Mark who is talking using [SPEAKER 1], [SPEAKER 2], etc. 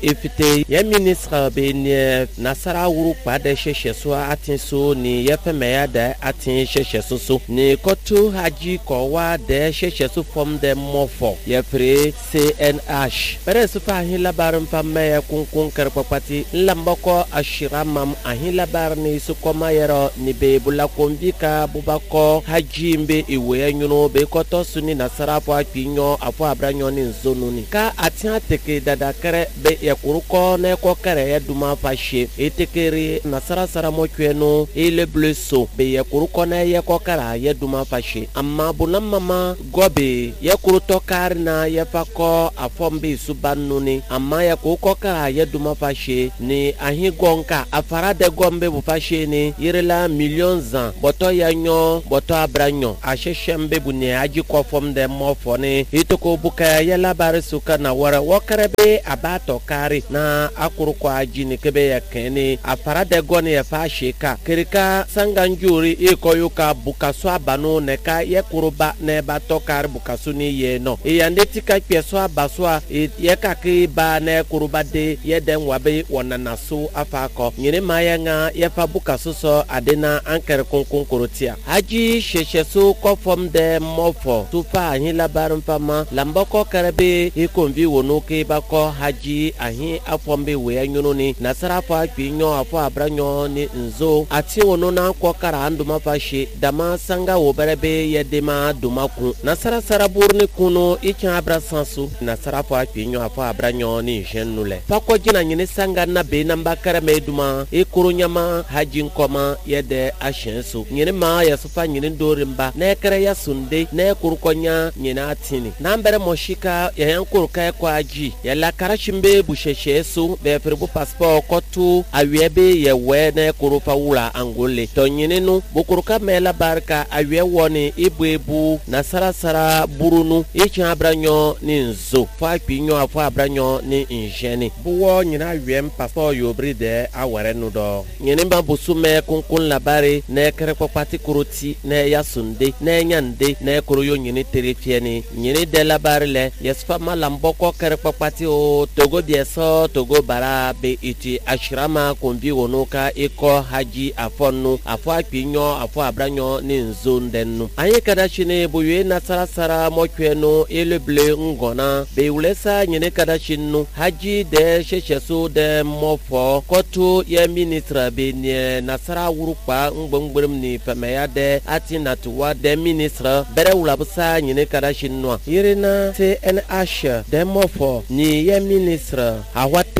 [SPEAKER 1] ifite ya ministre be ne nasara wuru pa de hwehwe so atin so ni ye pemaya da atin hwehwe so ni kotu haji kowa de hwehwe so from the mofo ye pre CNH pere so fa hin labarin pa me kunkun karpapati lamboko ashiramam ahin labar ni so koma yero ni be bula konvika bubako haji mbe iwe anyuno be koto suni nasara po apinyo afo abranyo ni nzonu ni ka atin ateke dada kere be yakuruko na ko kere ya duma fashe etekere nasara sara mokweno ele bleso be yakuruko na ya ko kara ya duma fashe amma bunam mama gobe yakuruto karna ya fako afombe subanu ni amma ya ko kara ya duma fashe ni ahigonka afara de gombe bu fashe ni yirela millions an boto yanyo boto abranyo asheshembe bu ne aji ko fom de mofo ni itoko buka ya labare suka na wara wakarebe abato kari na akuruko aji ni kebe ya kene afara de goni ya fashe ka kirika sanganjuri ikoyuka bukaso abano ne ka ye kuruba ne bato kari bukaso ni ye no yande tika peso abaswa ye kaki ba ne kuruba de ye den wabe wonanaso afako nyine mayanga ye fa bukaso so adena ankere kunkun kurutia haji shesheso ko fom de mofo tufa ahin labarin fama lamboko karebe ikonvi wonoke bako haji ahin afombe we anyuno ni nasara fa kwinyo afo abranyo ni nzo ati wono na kokara anduma fashe dama sanga wo berebe ye dema dumaku nasara sarabur ni kuno icha abrasansu nasara fa kwinyo afo abranyo ni jenule fako jina nyine sanga na be namba karame duma ikurunyama haji nkoma ye de ashensu nyine ma ya sufa nyine dorimba na kere ya sunde na kurukonya nyine atini nambere moshika ya yankuruka kwa aji ya la karashimbe busheshe su be ferbu passport kotu awiebe ye we na kurufa wula angole to nyine nu bukuruka mela barka awie woni ibuebu na sarasara burunu ichi abranyo ni nzo fa kwinyo afo abranyo ni injeni buwo nyina awie passport yobri de aware nu do nyine ba busume kunkun labare na kere popati kuruti na ya sunde na nyande na kuruyo nyine terefieni nyine de labare le yesfa malamboko kere popati o togo dieso togo bara be iti ashirama kumbi wonoka iko haji afonu afo apinyo afo abranyo ni nzondenu anye kadashine buye na sarasara mokweno eleble ngona be ulesa nyine kadashinu haji de shesheso de mofo kotu ye ministra be ne nasara wurupa ngbongbrim ni pemaya de atinatuwa de ministra bere ulabusa nyine kadashinu yirina CNH de mofo ni ye ministra awate